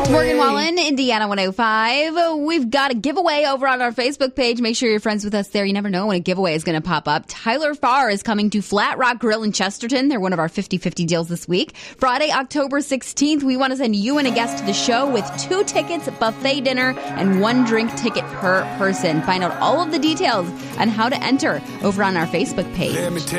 Morgan Wallen, Indiana 105. We've got a giveaway over on our Facebook page. Make sure you're friends with us there. You never know when a giveaway is going to pop up. Tyler Farr is coming to Flat Rock Grill in Chesterton. They're one of our 50-50 deals this week. Friday, October 16th, we want to send you and a guest to the show with 2 tickets, buffet dinner, and 1 drink ticket per person. Find out all of the details on how to enter over on our Facebook page.